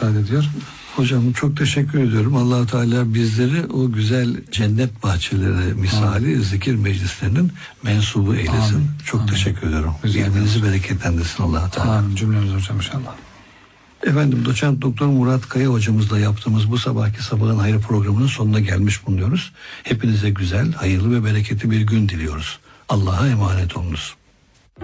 müsaade ediyor. Hocam çok teşekkür ediyorum. Allah-u Teala bizleri o güzel cennet bahçeleri misali zikir meclislerinin mensubu eylesin. Amin. Çok Amin. teşekkür ediyorum. İlminizi bereketlendirsin Allah-u Teala. Amin cümlemiz hocam inşallah. Efendim doçent doktor Murat Kaya hocamızla yaptığımız bu sabahki Sabahın Hayrı programının sonuna gelmiş bulunuyoruz. Hepinize güzel, hayırlı ve bereketli bir gün diliyoruz. Allah'a emanet olunuz.